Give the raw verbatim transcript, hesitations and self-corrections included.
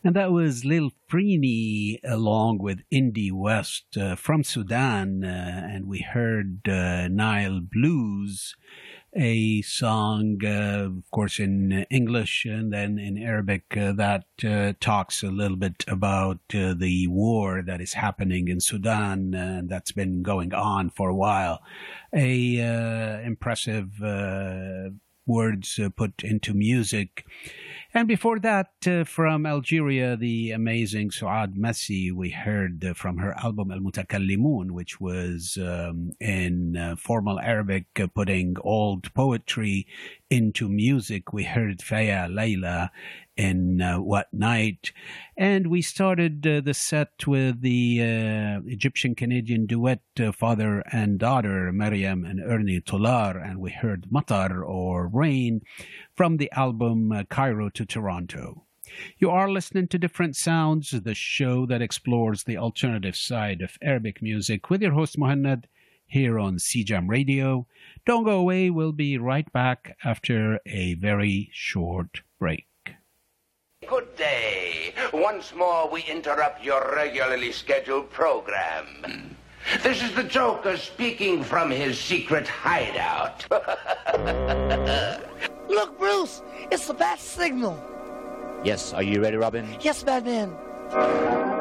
And that was Lil Freeney along with Indie West uh, from Sudan. Uh, and we heard uh, Nile Blues, a song, uh, of course, in English and then in Arabic uh, that uh, talks a little bit about uh, the war that is happening in Sudan and that's been going on for a while. A uh, impressive uh, words uh, put into music. And before that, uh, from Algeria, the amazing Suad Messi, we heard uh, from her album Al Mutakallimun, which was um, in uh, formal Arabic, uh, putting old poetry into music. We heard Faya Layla in uh, What Night. And we started uh, the set with the uh, Egyptian-Canadian duet, uh, father and daughter, Mariam and Ernie Tolar, and we heard Matar, or Rain, from the album uh, Cairo to Toronto. You are listening to Different Sounds, the show that explores the alternative side of Arabic music, with your host Mohannad here on C J A M Radio. Don't go away, we'll be right back after a very short break. Good day. Once more we interrupt your regularly scheduled program. This is the Joker speaking from his secret hideout. Look, Bruce, it's the bat signal. Yes, are you ready, Robin? Yes, Batman.